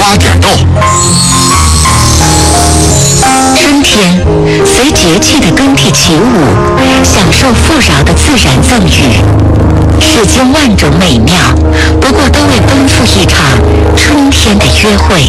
花点豆。 春天，随节气的更替起舞，享受富饶的自然赠予，世间万种美妙，不过都为奔赴一场春天的约会。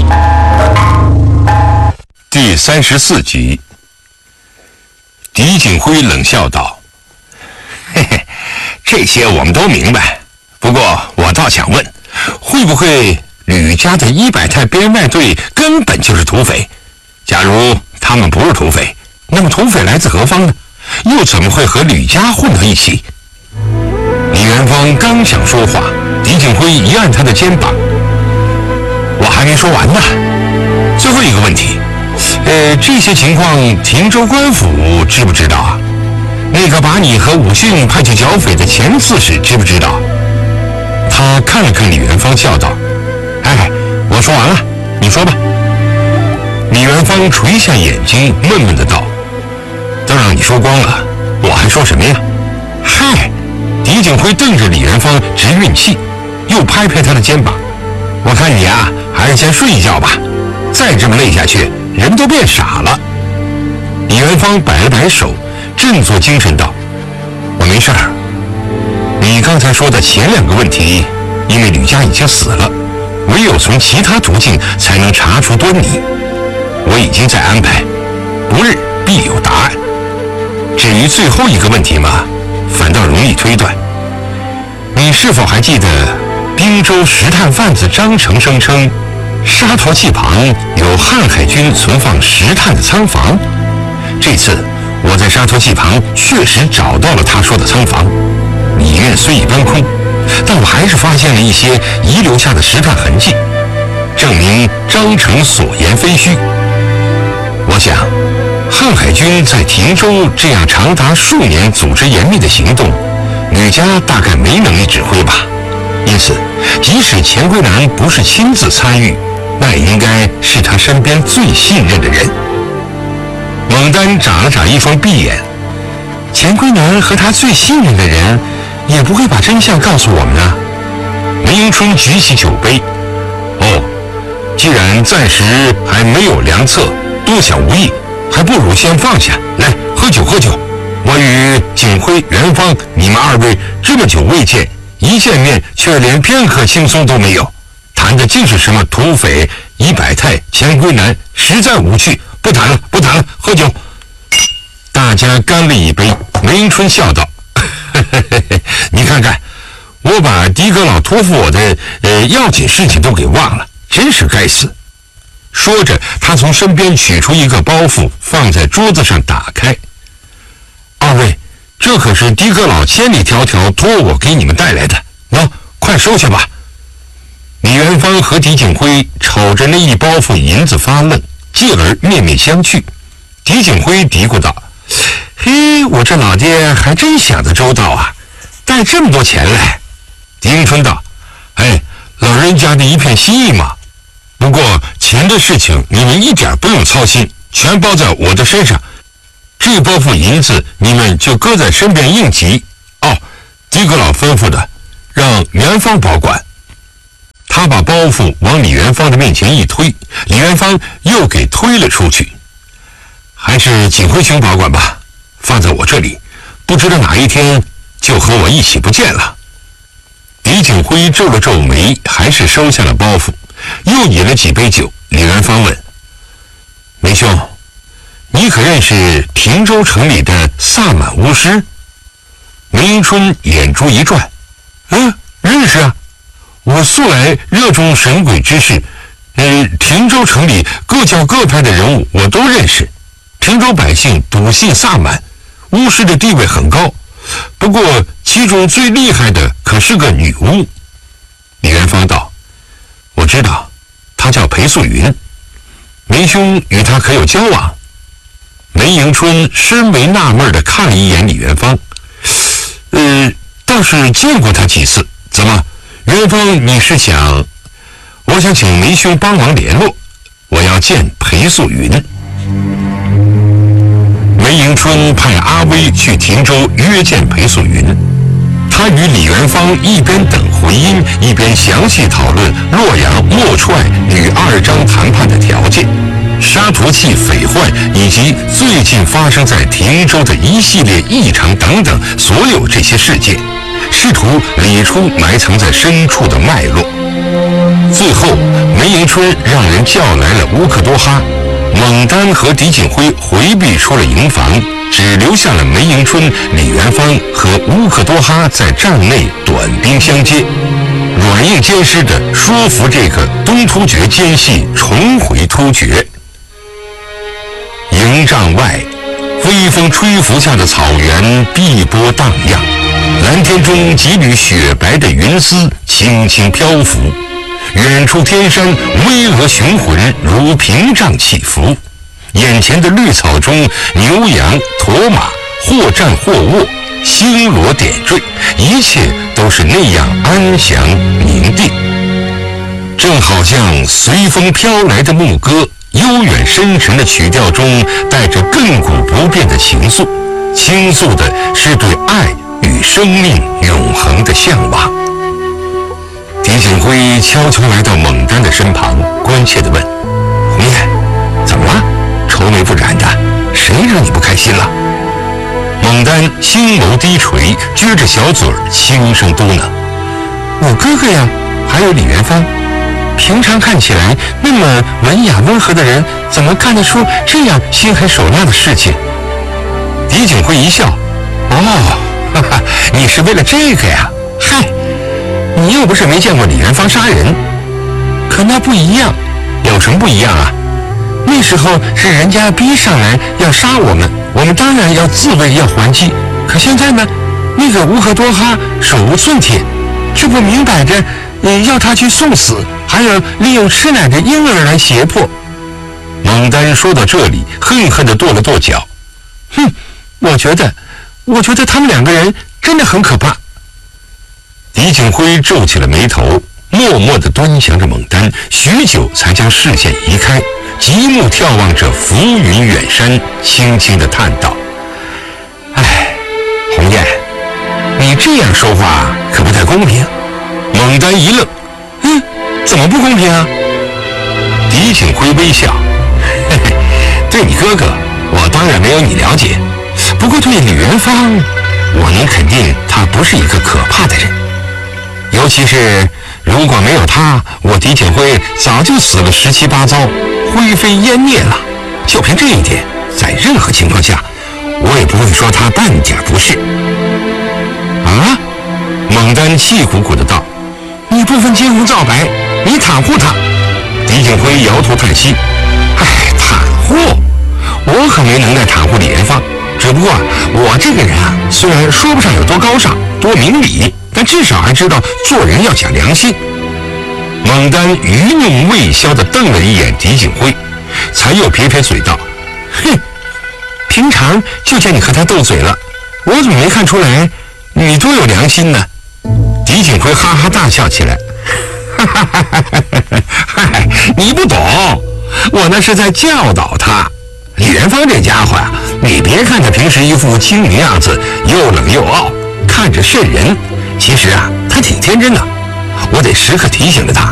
第34集，狄景辉冷笑道：“嘿嘿，这些我们都明白。不过我倒想问，会不会吕家的100太编外队根本就是土匪？假如他们不是土匪，那么土匪来自何方呢？又怎么会和吕家混到一起？”李元芳刚想说话，狄景辉一按他的肩膀：“我还没说完呢。最后一个问题，这些情况亭州官府知不知道啊？那个把你和武训派去剿匪的前刺史知不知道？”他看了看李元芳，笑道：“哎，我说完了，你说吧。”李元芳垂下眼睛，闷闷的道：“都让你说光了，我还说什么呀？”嗨！狄景辉瞪着李元芳直运气，又拍拍他的肩膀：“我看你啊，还是先睡一觉吧，再这么累下去，人都变傻了。”李元芳摆了摆手，振作精神道：“我没事儿。你刚才说的前2个问题，因为吕家已经死了，唯有从其他途径才能查出端倪。我已经在安排，不日必有答案。至于最后一个问题嘛，反倒容易推断。你是否还记得滨州石炭贩子张成声称沙陀器旁有瀚海军存放石炭的仓房？这次我在沙陀器旁确实找到了他说的仓房，里面虽已搬空，但我还是发现了一些遗留下的石炭痕迹，证明张成所言非虚。我想瀚海军在亭州这样长达数年组织严密的行动，吕家大概没能力指挥吧。因此即使钱归南不是亲自参与，那也应该是他身边最信任的人。猛丹眨了眨一双闭眼，钱归南和他最信任的人也不会把真相告诉我们啊。梅迎春举起酒杯：“哦，既然暂时还没有良策，多想无益，还不如先放下来喝酒喝酒。我与景辉、元芳，你们2位这么久未见，一见面却连片刻轻松都没有，谈的尽是什么土匪、100太、钱归南，实在无趣。不谈了，不谈了，喝酒。”大家干了一杯。梅迎春笑道：“你看看，我把狄阁老托付我的要紧事情都给忘了，真是该死。”说着，他从身边取出一个包袱，放在桌子上打开。“2位，这可是狄阁老千里迢迢托我给你们带来的，快收下吧。”李元芳和狄景辉瞅着那一包袱银子发愣，继而面面相觑。狄景辉嘀咕道：“嘿，我这老爹还真想得周到啊，带这么多钱来。”狄迎春道：“哎，老人家的一片心意嘛。不过钱的事情你们一点不用操心，全包在我的身上。这包袱银子你们就搁在身边应急。哦，狄阁老吩咐的，让元芳保管。”他把包袱往李元芳的面前一推，李元芳又给推了出去。“还是景辉兄保管吧，放在我这里，不知道哪一天就和我一起不见了。”狄景辉皱了皱眉，还是收下了包袱，又饮了几杯酒。李元芳问：“梅兄，你可认识亭州城里的萨满巫师？”梅迎春眼珠一转：“认识啊，我素来热衷神鬼之事，亭州城里各教各派的人物我都认识。亭州百姓笃信萨满，巫师的地位很高，不过其中最厉害的可是个女巫。”李元芳道：“我知道，她叫裴素云。梅兄与她可有交往？”梅迎春深为纳闷地看了一眼李元芳：“倒是见过她几次。怎么，元芳你是想……我想请梅兄帮忙联络，我要见裴素云。”梅迎春派阿威去亭州约见裴素云， 他与李元芳一边等回音，一边详细讨论洛阳莫踹与二张谈判的条件、沙陀契匪患以及最近发生在亭州的一系列异常等等所有这些事件，试图理出埋藏在深处的脉络。最后，梅迎春让人叫来了乌克多哈，蒙丹和狄景辉回避出了营房，只留下了梅迎春、李元芳和乌克多哈在帐内短兵相接，软硬兼施地说服这个东突厥奸细重回突厥。营帐外，微风吹拂下的草原碧波荡漾，蓝天中几缕雪白的云丝轻轻漂浮，远处天山巍峨雄浑如屏障起伏，眼前的绿草中牛羊驼马或站或卧，星罗点缀，一切都是那样安详宁定，正好像随风飘来的牧歌，悠远深沉的曲调中带着亘古不变的情愫，倾诉的是对爱与生命永恒的向往。狄景辉悄悄来到蒙丹的身旁，关切地问：“红叶，怎么了？愁眉不展的，谁让你不开心了？”蒙丹星眸低垂，撅着小嘴儿，轻声嘟囔：“我哥哥呀，还有李元芳，平常看起来那么文雅温和的人，怎么干得出这样心狠手辣的事情？”狄景辉一笑：“哦，哈哈，你是为了这个呀？嗨，你又不是没见过李元芳杀人。可那不一样。有什么不一样啊？那时候是人家逼上来要杀我们，我们当然要自卫，要还击。可现在呢，那个乌克多哈手无寸铁，这不明摆着要他去送死，还有利用吃奶的婴儿来胁迫。”蒙丹说到这里，恨恨地跺了跺脚：“哼，我觉得他们两个人真的很可怕。”狄景辉皱起了眉头，默默地端详着蒙丹，许久才将视线移开，极目眺望着浮云远山，轻轻地叹道：“哎，红艳，你这样说话可不太公平。”蒙丹一愣：“怎么不公平啊？”狄景辉微笑：“嘿嘿，对你哥哥，我当然没有你了解，不过对李元芳，我能肯定他不是一个可怕的人。尤其是如果没有他，我狄景辉早就死了17、8糟，灰飞烟灭了。就凭这一点，在任何情况下，我也不会说他半点不是。”啊！蒙丹气鼓鼓的道：“你不分青红皂白，你袒护他。”狄景辉摇头叹息：“哎，袒护？我可没能耐袒护李元芳。只不过我这个人啊，虽然说不上有多高尚、多明理，但至少还知道做人要讲良心。”蒙丹余怒未消地瞪了一眼狄景辉，才又撇撇嘴道：“哼，平常就见你和他斗嘴了，我怎么没看出来你多有良心呢？”狄景辉哈哈大笑起来：“哈哈哈哈哈！嗨，你不懂，我那是在教导他。李元芳这家伙啊，你别看他平时一副精明样子，又冷又傲，看着瘆人，其实啊，他挺天真的。我得时刻提醒着他，